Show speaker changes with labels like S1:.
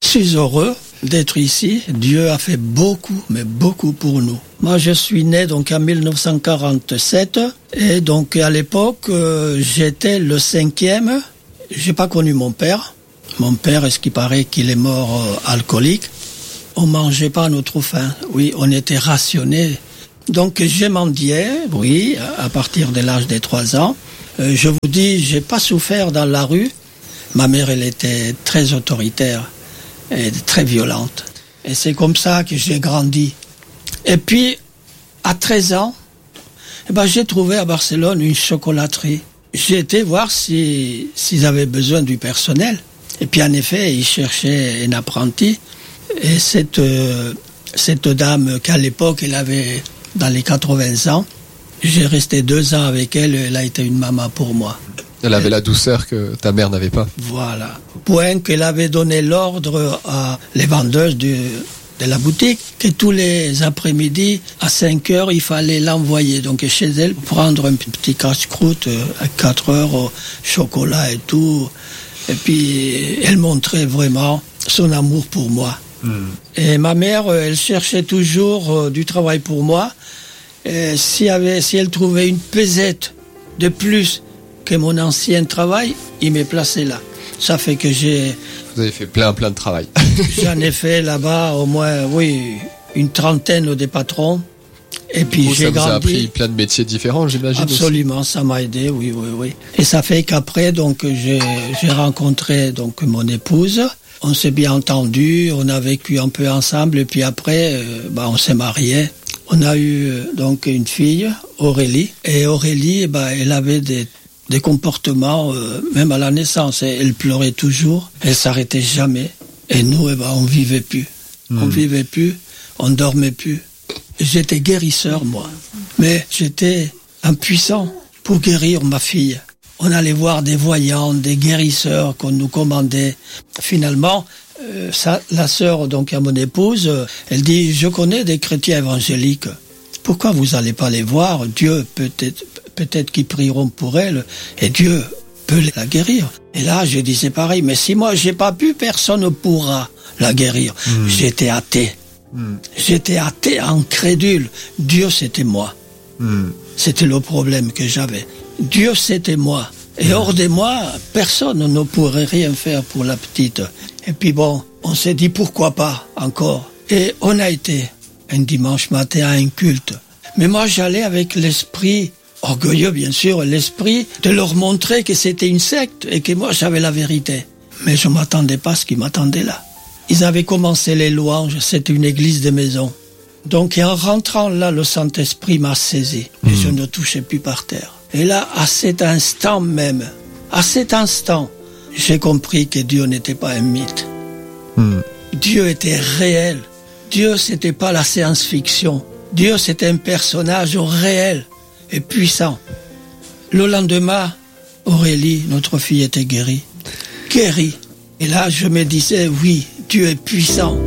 S1: Je suis heureux d'être ici. Dieu a fait beaucoup, mais beaucoup pour nous. Moi, je suis né donc en 1947 et donc à l'époque, j'étais le 5e. J'ai pas connu mon père. Mon père, est-ce qu'il paraît qu'il est mort alcoolique? On mangeait pas à notre faim. Oui, on était rationnés. Donc j'ai mendié, oui, à partir de l'âge des 3 ans. Je vous dis, j'ai pas souffert dans la rue. Ma mère, elle était très autoritaire et très violente. Et c'est comme ça que j'ai grandi. Et puis, à 13 ans, j'ai trouvé à Barcelone une chocolaterie. J'ai été voir s'ils avaient besoin du personnel. Et puis, en effet, ils cherchaient un apprenti. Et cette dame, qu'à l'époque, elle avait dans les 80 ans, j'ai resté 2 ans avec elle. Elle a été une maman pour moi.
S2: Elle avait la douceur que ta mère n'avait pas.
S1: Voilà. Point qu'elle avait donné l'ordre à les vendeuses de la boutique que tous les après-midi, à 5 heures, il fallait l'envoyer. Donc chez elle, prendre un petit casse-croûte à 4 heures, au chocolat et tout. Et puis, elle montrait vraiment son amour pour moi. Et ma mère, elle cherchait toujours du travail pour moi. Et si elle trouvait une pesette de plus que mon ancien travail, il m'est placé là. Ça fait que
S2: Vous avez fait plein de travail.
S1: J'en ai fait là-bas au moins, oui, une trentaine de patrons. Et puis j'ai grandi. Ça vous a appris
S2: plein de métiers différents, j'imagine.
S1: Absolument, aussi. Ça m'a aidé, oui. Et ça fait qu'après, donc, j'ai rencontré donc mon épouse. On s'est bien entendu, on a vécu un peu ensemble. Et puis après, on s'est mariés. On a eu donc une fille, Aurélie. Et Aurélie, elle avait des comportements, même à la naissance. Elle pleurait toujours, elle s'arrêtait jamais. Et nous, on vivait plus. On vivait plus, on dormait plus. J'étais guérisseur, moi. Mais j'étais impuissant pour guérir ma fille. On allait voir des voyants, des guérisseurs qu'on nous commandait. Finalement, la sœur, donc, à mon épouse, elle dit, je connais des chrétiens évangéliques. Pourquoi vous allez pas les voir? Dieu, peut-être qu'ils prieront pour elle, et Dieu peut la guérir. Et là, je disais pareil, mais si moi j'ai pas pu, personne ne pourra la guérir. J'étais athée. J'étais athée, incrédule. Dieu, c'était moi. C'était le problème que j'avais. Dieu, c'était moi. Et hors de moi, personne ne pourrait rien faire pour la petite. Et puis bon, on s'est dit pourquoi pas encore. Et on a été un dimanche matin à un culte. Mais moi, j'allais avec l'esprit orgueilleux, bien sûr, l'esprit de leur montrer que c'était une secte et que moi, j'avais la vérité. Mais je m'attendais pas à ce qui m'attendait là. Ils avaient commencé les louanges, c'était une église de maison. Donc, en rentrant là, le Saint-Esprit m'a saisi et je ne touchais plus par terre. Et là, à cet instant même, j'ai compris que Dieu n'était pas un mythe. Dieu était réel. Dieu, c'était pas la science-fiction. Dieu, c'était un personnage réel et puissant. Le lendemain, Aurélie, notre fille, était guérie. Et là, je me disais, oui, Dieu est puissant.